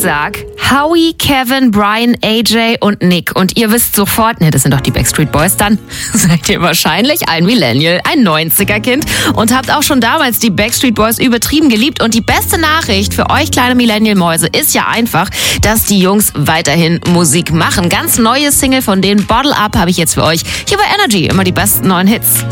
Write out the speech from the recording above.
sag Howie, Kevin, Brian, AJ und Nick. Und ihr wisst sofort, das sind doch die Backstreet Boys, dann seid ihr wahrscheinlich ein Millennial, ein 90er-Kind und habt auch schon damals die Backstreet Boys übertrieben geliebt. Und die beste Nachricht für euch kleine Millennial-Mäuse ist ja einfach, dass die Jungs weiterhin Musik machen. Ganz neue Single von denen, Bottle Up, habe ich jetzt für euch hier bei Energy. Immer die besten neuen Hits.